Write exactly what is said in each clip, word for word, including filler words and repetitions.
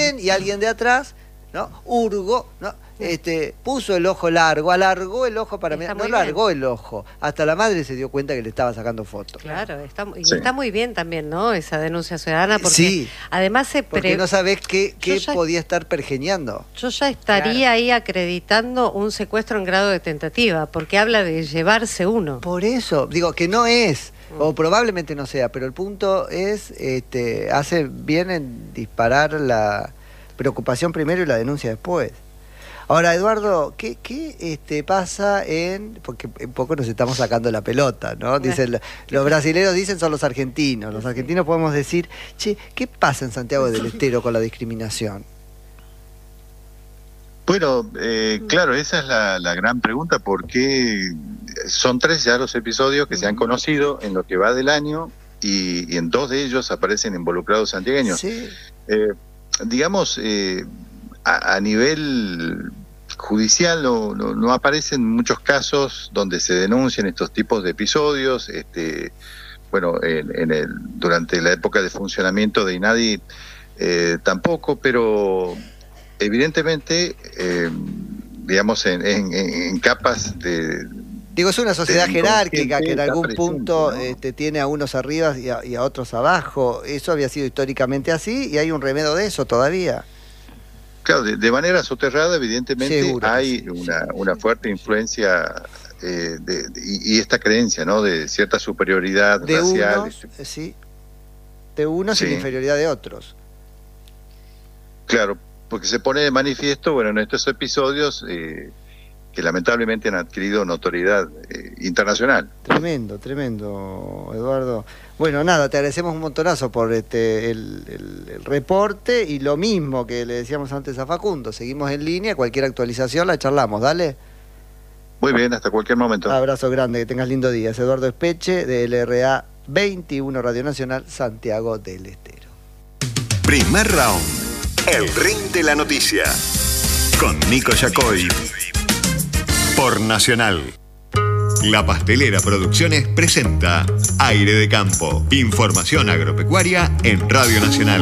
bien y alguien de atrás, ¿no? Hurgó, ¿no? Este, puso el ojo largo, alargó el ojo para mirar, no alargó el ojo. Hasta la madre se dio cuenta que le estaba sacando fotos. Claro, está, y sí. está muy bien también, ¿no? Esa denuncia ciudadana, porque sí, además se porque no sabés qué, qué ya, podía estar pergeñando. Yo ya estaría claro. ahí acreditando un secuestro en grado de tentativa, porque habla de llevarse uno. Por eso, digo que no es, mm. o probablemente no sea, pero el punto es, este, hace bien en disparar la preocupación primero y la denuncia después. Ahora, Eduardo, ¿qué, qué este, pasa en...? Porque un poco nos estamos sacando la pelota, ¿no? Dicen, los brasileños dicen son los argentinos. Los argentinos podemos decir, che, ¿qué pasa en Santiago del Estero con la discriminación? Bueno, eh, claro, esa es la, la gran pregunta, porque son tres ya los episodios que se han conocido en lo que va del año y, y en dos de ellos aparecen involucrados santiagueños. Sí. Eh, digamos... Eh, A, a nivel judicial no, no, no aparecen muchos casos donde se denuncian estos tipos de episodios. Este, bueno, en, en el, durante la época de funcionamiento de INADI eh, tampoco, pero evidentemente, eh, digamos, en, en, en capas de... Digo, es una sociedad jerárquica que en algún presente, punto ¿no? este, tiene a unos arriba y a, y a otros abajo. Eso había sido históricamente así y hay un remedio de eso todavía. Claro, de, de manera soterrada, evidentemente, Seguro hay sí, una, sí, una sí. fuerte influencia eh, de, de, y, y esta creencia, ¿no?, de cierta superioridad de racial. Unos, sí, de unos sí. y la inferioridad de otros. Claro, porque se pone de manifiesto, bueno, en estos episodios eh, que lamentablemente han adquirido notoriedad eh, internacional. Tremendo, tremendo, Eduardo. Bueno, nada, te agradecemos un montonazo por este el, el, el reporte y lo mismo que le decíamos antes a Facundo. Seguimos en línea, cualquier actualización la charlamos, dale. Muy bien, hasta cualquier momento. Abrazo grande, que tengas lindo día. Es Eduardo Espeche, de L R A veintiuno Radio Nacional, Santiago del Estero. Primer round, el ring de la noticia, con Nico Yacoy, por Nacional. La Pastelera Producciones presenta Aire de Campo. Información agropecuaria en Radio Nacional.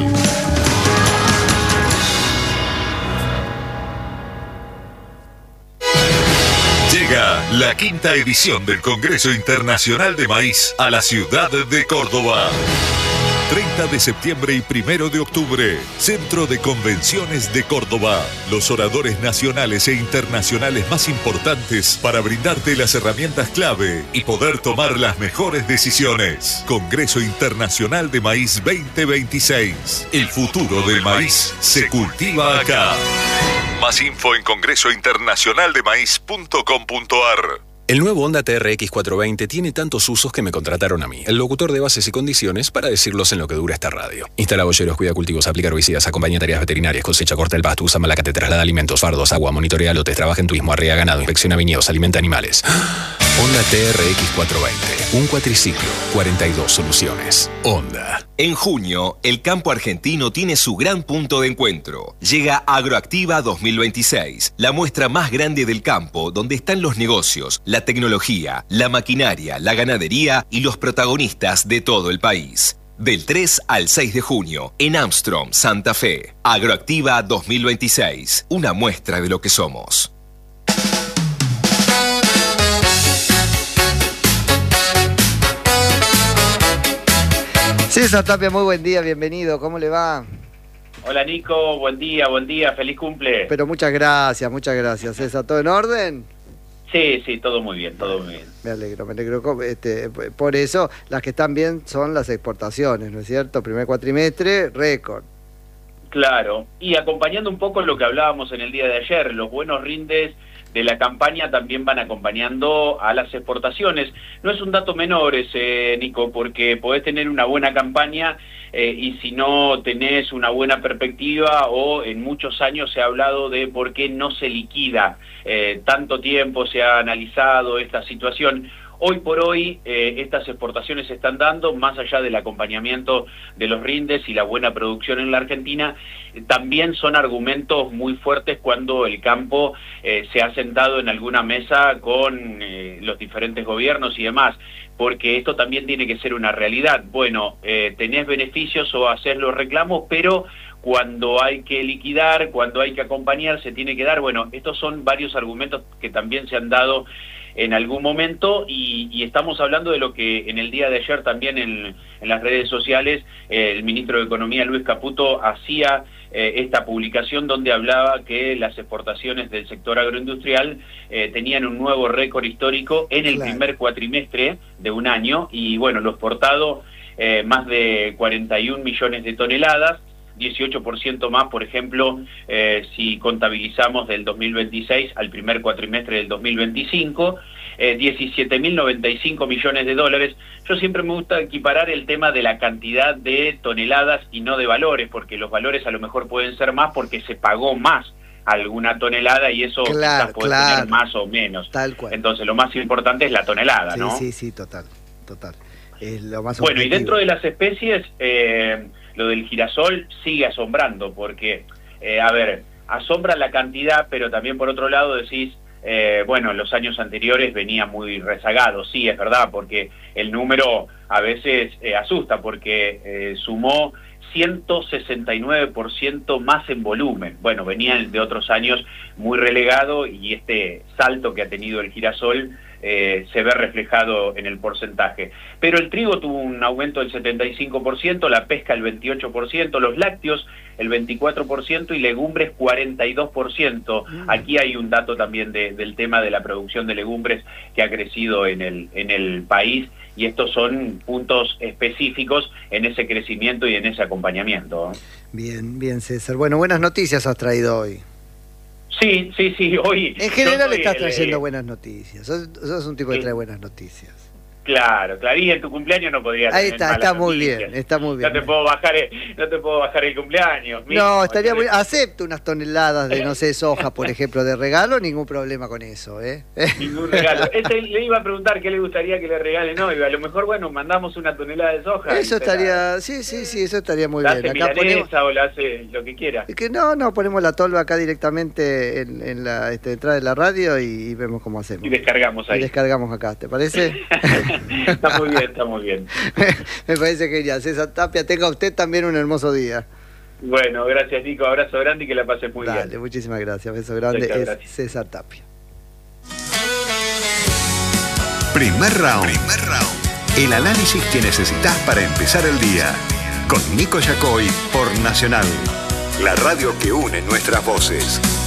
Llega la quinta edición del Congreso Internacional de Maíz a la ciudad de Córdoba. treinta de septiembre y primero de octubre, Centro de Convenciones de Córdoba. Los oradores nacionales e internacionales más importantes para brindarte las herramientas clave y poder tomar las mejores decisiones. Congreso Internacional de Maíz veinte veintiséis. El futuro del maíz se cultiva acá. Más info en congreso internacional de maíz punto com punto ar. El nuevo Honda T R X cuatrocientos veinte tiene tantos usos que me contrataron a mí, el locutor de bases y condiciones, para decirlos en lo que dura esta radio. Instala boyeros, cuida cultivos, aplica herbicidas, acompaña tareas veterinarias, cosecha, corta el pasto, usa malacate, traslada alimentos, fardos, agua, monitorea lotes, trabaja en turismo, arrea ganado, inspecciona viñedos, alimenta animales. Honda T R X cuatrocientos veinte, un cuatriciclo, cuarenta y dos soluciones. Honda. En junio, el campo argentino tiene su gran punto de encuentro. Llega Agroactiva dos mil veintiséis, la muestra más grande del campo, donde están los negocios, la tecnología, la maquinaria, la ganadería y los protagonistas de todo el país. Del tres al seis de junio, en Armstrong, Santa Fe. Agroactiva dos mil veintiséis, una muestra de lo que somos. César Tapia, muy buen día, bienvenido, ¿cómo le va? Hola Nico, buen día, buen día, feliz cumple. Pero muchas gracias, muchas gracias, César, ¿todo en orden? Sí, sí, todo muy bien, todo muy bien. Me alegro, me alegro. Este, por eso, las que están bien son las exportaciones, ¿no es cierto? Primer cuatrimestre, récord. Claro, y acompañando un poco lo que hablábamos en el día de ayer, los buenos rindes de la campaña también van acompañando a las exportaciones. No es un dato menor ese, Nico, porque podés tener una buena campaña eh, y si no tenés una buena perspectiva, o en muchos años se ha hablado de por qué no se liquida, eh, tanto tiempo se ha analizado esta situación. Hoy por hoy eh, estas exportaciones se están dando, más allá del acompañamiento de los rindes y la buena producción en la Argentina, eh, también son argumentos muy fuertes cuando el campo eh, se ha sentado en alguna mesa con eh, los diferentes gobiernos y demás, porque esto también tiene que ser una realidad. Bueno, eh, tenés beneficios o haces los reclamos, pero cuando hay que liquidar, cuando hay que acompañar, se tiene que dar. Bueno, estos son varios argumentos que también se han dado en algún momento y, y estamos hablando de lo que en el día de ayer también en, en las redes sociales eh, el ministro de Economía Luis Caputo hacía eh, esta publicación donde hablaba que las exportaciones del sector agroindustrial eh, tenían un nuevo récord histórico en el claro. primer cuatrimestre de un año y bueno, lo exportado eh, más de cuarenta y un millones de toneladas, dieciocho por ciento más, por ejemplo, eh, si contabilizamos del dos mil veintiséis al primer cuatrimestre del dos mil veinticinco, eh, diecisiete mil noventa y cinco millones de dólares. Yo siempre me gusta equiparar el tema de la cantidad de toneladas y no de valores, porque los valores a lo mejor pueden ser más porque se pagó más alguna tonelada y eso claro, quizás puede claro. tener más o menos. Tal cual. Entonces lo más importante es la tonelada, sí, ¿no? Sí, sí, total, total. Es lo más bueno, objetivo. Y dentro de las especies, eh, lo del girasol sigue asombrando, porque, eh, a ver, asombra la cantidad, pero también por otro lado decís, eh, bueno, en los años anteriores venía muy rezagado, sí, es verdad, porque el número a veces eh, asusta, porque eh, sumó ciento sesenta y nueve por ciento más en volumen. Bueno, venía de otros años muy relegado y este salto que ha tenido el girasol eh, se ve reflejado en el porcentaje. Pero el trigo tuvo un aumento del setenta y cinco por ciento, la pesca el veintiocho por ciento, los lácteos el veinticuatro por ciento y legumbres cuarenta y dos por ciento. Mm. Aquí hay un dato también de, del tema de la producción de legumbres que ha crecido en el, en el país y estos son puntos específicos en ese crecimiento y en ese acompañamiento. Bien, bien, César. Bueno, buenas noticias has traído hoy. Sí, sí, sí, hoy... En general soy, estás trayendo eh, buenas noticias. Sos, sos un tipo que sí. trae buenas noticias. Claro, claro, y en tu cumpleaños no podría tener Ahí está, está muy noticias. bien, está muy bien. No te puedo bajar el, no te puedo bajar el cumpleaños. No, mismo, estaría muy... ¿entendés? Acepto unas toneladas de, no sé, soja, por ejemplo, de regalo, ningún problema con eso, ¿eh? Ningún regalo. Ese le iba a preguntar qué le gustaría que le regalen hoy. A lo mejor, bueno, mandamos una tonelada de soja. Eso estaría... Sí, sí, sí, eso estaría muy la bien. hace Acá milanesa ponemos... o la hace lo que quiera. Que no, no, ponemos la tolva acá directamente en, en la este, entrada de la radio y, y vemos cómo hacemos. Y descargamos ahí. Y descargamos acá, ¿te parece? Está muy bien, está muy bien. Me parece genial. César Tapia, tenga usted también un hermoso día. Bueno, gracias Nico, abrazo grande y que la pases muy Dale, bien. Muchísimas gracias, beso grande. Chau, chau, es gracias. César Tapia. Primer round. Primer round. El análisis que necesitas para empezar el día. Con Nico Yacoy por Nacional. La radio que une nuestras voces.